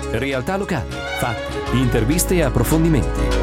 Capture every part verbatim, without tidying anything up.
realtà locali, fatti, interviste e approfondimenti.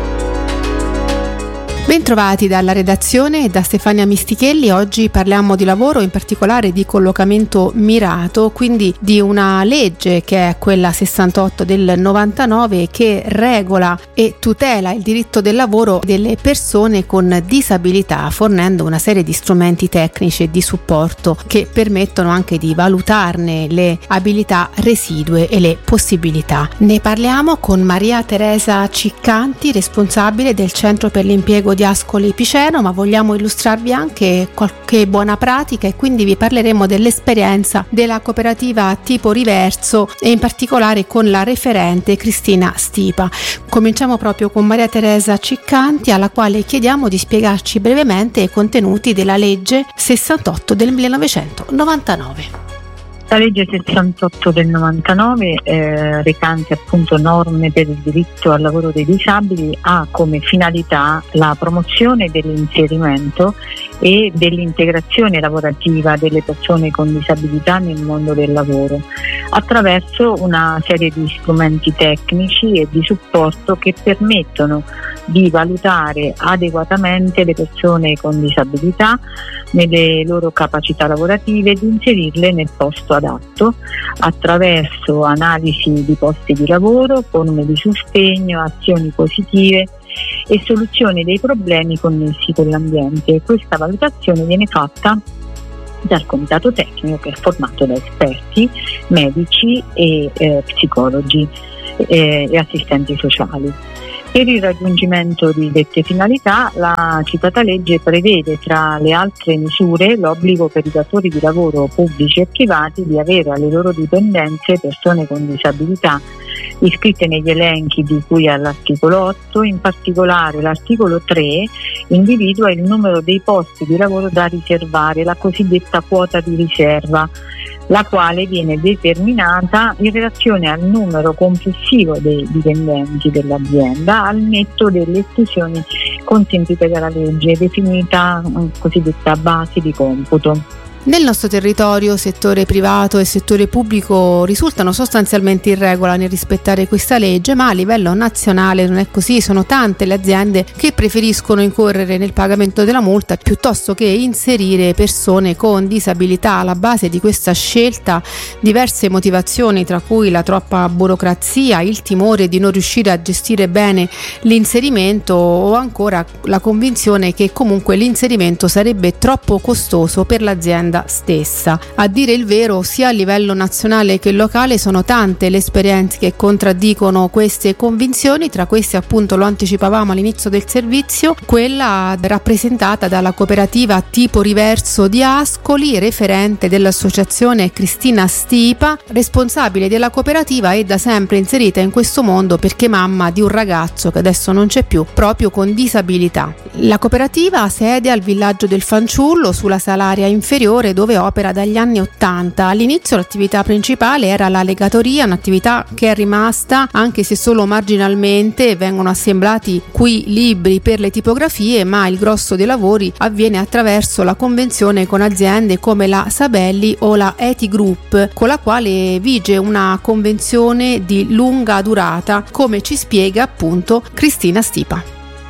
Bentrovati dalla redazione e da Stefania Mistichelli. Oggi parliamo di lavoro, in particolare di collocamento mirato, quindi di una legge che è quella sessantotto del novantanove che regola e tutela il diritto del lavoro delle persone con disabilità, fornendo una serie di strumenti tecnici e di supporto che permettono anche di valutarne le abilità residue e le possibilità. Ne parliamo con Maria Teresa Ciccanti, responsabile del Centro per l'Impiego di Ascoli Piceno, ma vogliamo illustrarvi anche qualche buona pratica e quindi vi parleremo dell'esperienza della cooperativa Tipo Riverso e in particolare con la referente Cristina Stipa. Cominciamo proprio con Maria Teresa Ciccanti, alla quale chiediamo di spiegarci brevemente i contenuti della legge sessantotto del millenovecentonovantanove. La legge sessantotto del novantanove, eh, recante appunto norme per il diritto al lavoro dei disabili, ha come finalità la promozione dell'inserimento e dell'integrazione lavorativa delle persone con disabilità nel mondo del lavoro, attraverso una serie di strumenti tecnici e di supporto che permettono di valutare adeguatamente le persone con disabilità nelle loro capacità lavorative e di inserirle nel posto adatto attraverso analisi di posti di lavoro, forme di sostegno, azioni positive e soluzioni dei problemi connessi con l'ambiente. Questa valutazione viene fatta dal comitato tecnico, che è formato da esperti, medici e eh, psicologi eh, e assistenti sociali. Per il raggiungimento di dette finalità, la citata legge prevede, tra le altre misure, l'obbligo per i datori di lavoro pubblici e privati di avere alle loro dipendenze persone con disabilità iscritte negli elenchi di cui all'articolo otto. In particolare l'articolo tre individua il numero dei posti di lavoro da riservare, la cosiddetta quota di riserva, la quale viene determinata in relazione al numero complessivo dei dipendenti dell'azienda al netto delle esclusioni consentite dalla legge, definita cosiddetta base di computo. Nel nostro territorio, settore privato e settore pubblico risultano sostanzialmente in regola nel rispettare questa legge, ma a livello nazionale non è così. Sono tante le aziende che preferiscono incorrere nel pagamento della multa piuttosto che inserire persone con disabilità. Alla base di questa scelta diverse motivazioni, tra cui la troppa burocrazia, il timore di non riuscire a gestire bene l'inserimento o ancora la convinzione che comunque l'inserimento sarebbe troppo costoso per l'azienda stessa. A dire il vero, sia a livello nazionale che locale sono tante le esperienze che contraddicono queste convinzioni. Tra queste, appunto, lo anticipavamo all'inizio del servizio, quella rappresentata dalla cooperativa Tipo Riverso di Ascoli, referente dell'associazione Cristina Stipa, responsabile della cooperativa e da sempre inserita in questo mondo perché mamma di un ragazzo che adesso non c'è più, proprio con disabilità. La cooperativa ha sede al villaggio del Fanciullo, sulla Salaria inferiore, dove opera dagli anni ottanta. All'inizio l'attività principale era la legatoria, un'attività che è rimasta anche se solo marginalmente. Vengono assemblati qui libri per le tipografie, ma il grosso dei lavori avviene attraverso la convenzione con aziende come la Sabelli o la Eti Group, con la quale vige una convenzione di lunga durata, come ci spiega appunto Cristina Stipa.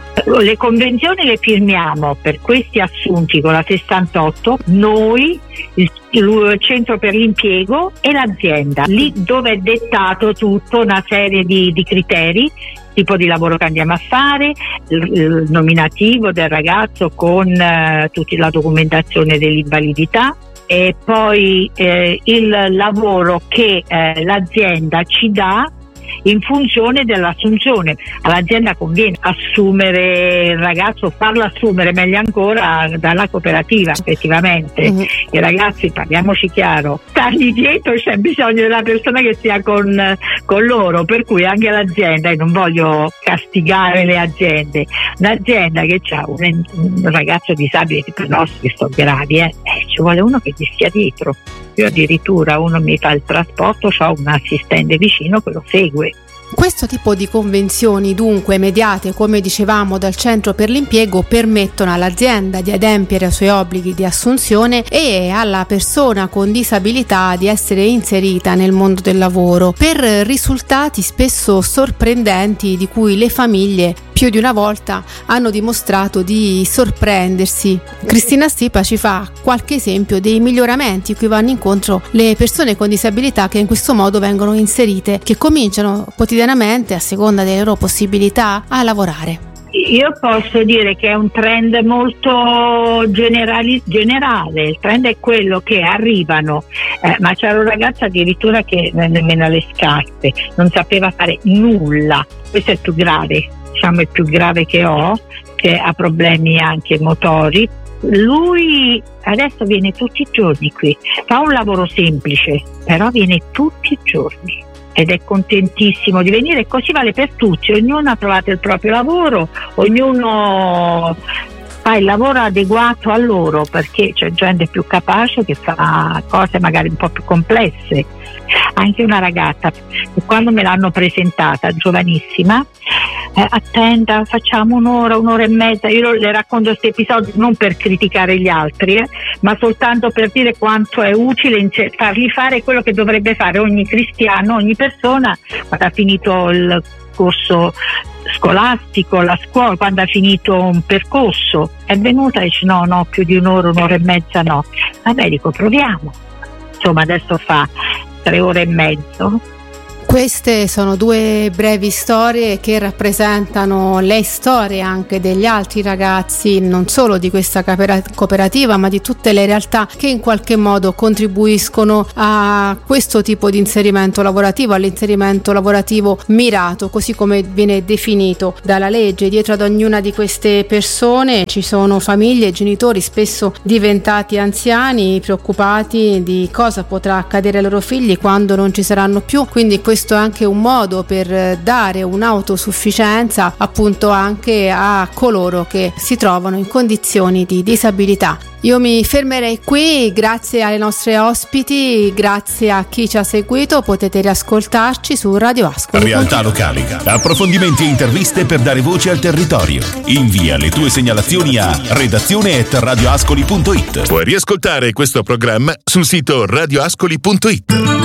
Le convenzioni le firmiamo per questi assunti con la sessantotto noi, il, il Centro per l'Impiego e l'azienda, lì dove è dettato tutto una serie di, di criteri, tipo di lavoro che andiamo a fare, il, il nominativo del ragazzo con eh, tutta la documentazione dell'invalidità, e poi eh, il lavoro che eh, l'azienda ci dà in funzione dell'assunzione. All'azienda conviene assumere il ragazzo, farlo assumere meglio ancora dalla cooperativa, effettivamente. Mm-hmm. I ragazzi, parliamoci chiaro, stargli dietro c'è bisogno della persona che sia con, con loro, per cui anche l'azienda, e non voglio castigare le aziende, un'azienda che ha un, un ragazzo disabile tipo i nostri, sto gravi, eh, eh, ci vuole uno che gli stia dietro. Io addirittura, uno mi fa il trasporto, ho un assistente vicino che lo segue, Questo tipo di convenzioni, dunque mediate, come dicevamo, dal Centro per l'Impiego, permettono all'azienda di adempiere ai suoi obblighi di assunzione e alla persona con disabilità di essere inserita nel mondo del lavoro, per risultati spesso sorprendenti di cui le famiglie più di una volta hanno dimostrato di sorprendersi. Cristina Stipa ci fa qualche esempio dei miglioramenti cui vanno incontro le persone con disabilità che in questo modo vengono inserite, che cominciano quotidianamente, a seconda delle loro possibilità, a lavorare. Io posso dire che è un trend molto generali- generale, il trend è quello che arrivano, eh, ma c'era un ragazzo addirittura che nemmeno alle scarpe, non sapeva fare nulla, questo è il più grave, diciamo il più grave che ho, che ha problemi anche motori. Lui adesso viene tutti i giorni qui, fa un lavoro semplice, però viene tutti i giorni ed è contentissimo di venire, e così vale per tutti, ognuno ha trovato il proprio lavoro, ognuno fa il lavoro adeguato a loro, perché c'è gente più capace che fa cose magari un po' più complesse. Anche una ragazza, quando me l'hanno presentata, giovanissima, eh, attenta, facciamo un'ora, un'ora e mezza, io le racconto questi episodi non per criticare gli altri, eh, ma soltanto per dire quanto è utile in ce- fargli fare quello che dovrebbe fare ogni cristiano, ogni persona quando ha finito il corso scolastico, la scuola, quando ha finito un percorso. È venuta e dice no, no, più di un'ora, un'ora e mezza no. Vabbè, dico proviamo. Insomma, adesso fa tre ore e mezzo. Queste sono due brevi storie che rappresentano le storie anche degli altri ragazzi, non solo di questa cooperativa, ma di tutte le realtà che in qualche modo contribuiscono a questo tipo di inserimento lavorativo, all'inserimento lavorativo mirato, così come viene definito dalla legge. Dietro ad ognuna di queste persone ci sono famiglie e genitori spesso diventati anziani, preoccupati di cosa potrà accadere ai loro figli quando non ci saranno più, quindi questo è anche un modo per dare un'autosufficienza appunto anche a coloro che si trovano in condizioni di disabilità. Io mi fermerei qui, grazie alle nostre ospiti, grazie a chi ci ha seguito, potete riascoltarci su Radio Ascoli. Realtà locali, approfondimenti e interviste per dare voce al territorio. Invia le tue segnalazioni a redazione at radioascoli punto it. Puoi riascoltare questo programma sul sito radioascoli punto it.